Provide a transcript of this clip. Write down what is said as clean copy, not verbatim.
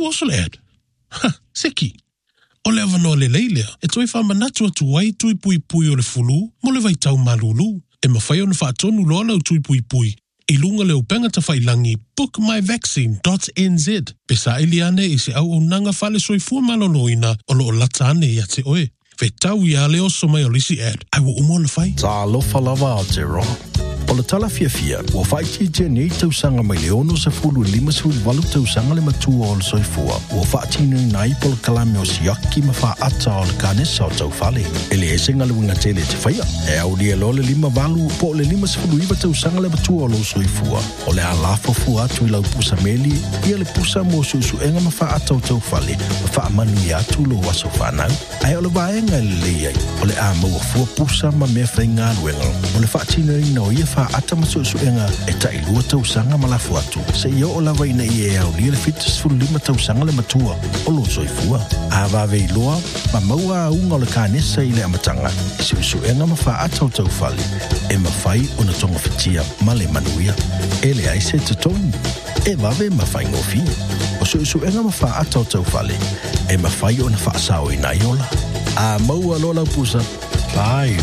oso le ad. Ha, seki. O le avanoa le leilea, e toi whamanatu atu wai tui pui pui o le fulu, mo le vai tau malulu. E mawhai o na whaatonu loa lau tui pui pui. I lunga leo penga ta whailangi bookmyvaccine.nz. Pesa iliane i se au o nanga whale soifua maloloina o lo o latane i ate oe. Ve tau i a leo so mai o lisi ad. Ai wo umo le whai. Ta lofa lava o te roa. O le tala fia, ua whaiti te nei tausanga mai leono sa fulu lima suli walu tausanga le matua o le soifua. Ua whaati nui nai po le kalame o siaki ma wha ata o le kanesa o tau whale. E le esenga le winga tele te whaia. E au lia lo le lima walu po le lima sulu iwa tausanga le matua o le soifua. O le alafa fu atu i lau pusa meli, ia le pusa mo susu enga ma wha ata o tau whale. Ma wha manu i atu lo waso whanau. Ai o le vaenga le leiai. O le a maua fua pusa ma mea whainga luenga. O le whaati nui no ia ata masusuenga e tai lua tausanga malafu atu. Se ia o lawa ina i e au lia le fitas fulu lima tausanga le matua o lo soifua. A vave i loa, ma maua a unga o le kanesa i le amatanga. I susuenga ma wha ata o tau whale. E ma whai o na tonga fitia ma le manuia. E le aise te tonu. E vave ma whai ngofi. O susuenga ma wha ata o tau whale. E ma whai o na wha asao i nai ola. A maua lola pusa. Vai